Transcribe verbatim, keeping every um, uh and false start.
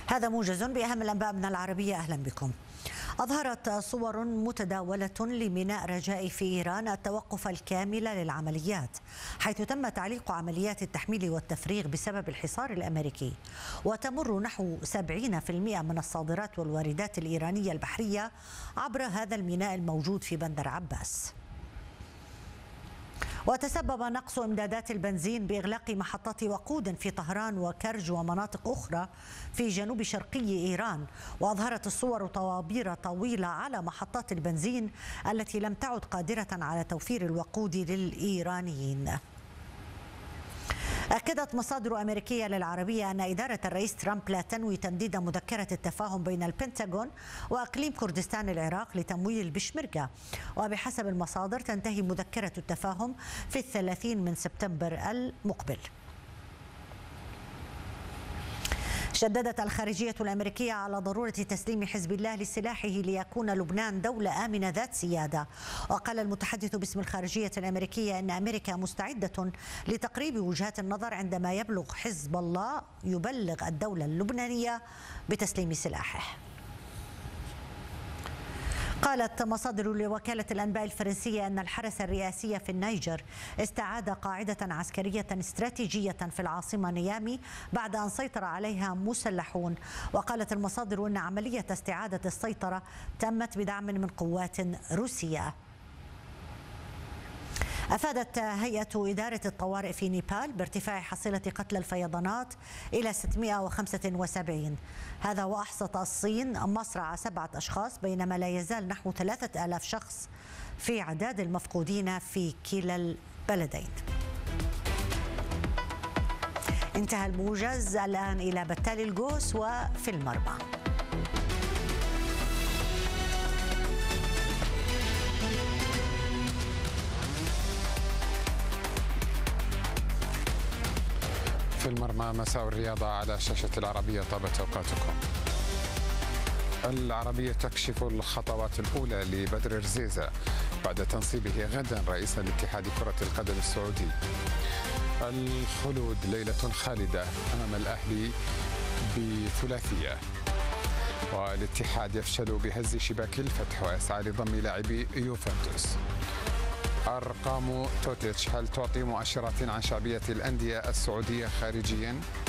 هذا موجز بأهم الأنباء من العربية. أهلا بكم. أظهرت صور متداولة لميناء رجاء في إيران التوقف الكامل للعمليات، حيث تم تعليق عمليات التحميل والتفريغ بسبب الحصار الأمريكي، وتمر نحو سبعين بالمئة من الصادرات والواردات الإيرانية البحرية عبر هذا الميناء الموجود في بندر عباس. وتسبب نقص إمدادات البنزين بإغلاق محطات وقود في طهران وكرج ومناطق أخرى في جنوب شرقي إيران، وأظهرت الصور طوابير طويلة على محطات البنزين التي لم تعد قادرة على توفير الوقود للإيرانيين. أكدت مصادر أمريكية للعربية أن إدارة الرئيس ترامب لا تنوي تمديد مذكرة التفاهم بين البنتاغون وأقليم كردستان العراق لتمويل البشمركة، وبحسب المصادر تنتهي مذكرة التفاهم في الثلاثين من سبتمبر المقبل. شددت الخارجية الأمريكية على ضرورة تسليم حزب الله لسلاحه ليكون لبنان دولة آمنة ذات سيادة. وقال المتحدث باسم الخارجية الأمريكية أن أمريكا مستعدة لتقريب وجهات النظر عندما يبلغ حزب الله يبلغ الدولة اللبنانية بتسليم سلاحه. قالت مصادر لوكالة الأنباء الفرنسية أن الحرس الرئاسي في النيجر استعاد قاعدة عسكرية استراتيجية في العاصمة نيامي بعد أن سيطر عليها مسلحون. وقالت المصادر أن عملية استعادة السيطرة تمت بدعم من قوات روسية. أفادت هيئة إدارة الطوارئ في نيبال بارتفاع حصيلة قتلى الفيضانات إلى ستمئة وخمسة وسبعين. هذا وأحصت الصين مصرع سبعة أشخاص، بينما لا يزال نحو ثلاثة آلاف شخص في عداد المفقودين في كلا البلدين. انتهى الموجز. الآن إلى بتال الجوس وفي المرمى. في المرمى مساء الرياضة على شاشة العربية. طابت أوقاتكم. العربية تكشف الخطوات الأولى لبدر رزيزة بعد تنصيبه غدا رئيسا لاتحاد كرة القدم السعودي. الخلود ليلة خالدة أمام الأهلي بثلاثية. والاتحاد يفشل بهز شباك الفتح ويسعى لضم لاعبي يوفنتوس. أرقام توتيتش هل تعطي مؤشرات عن شعبية الأندية السعودية خارجيا؟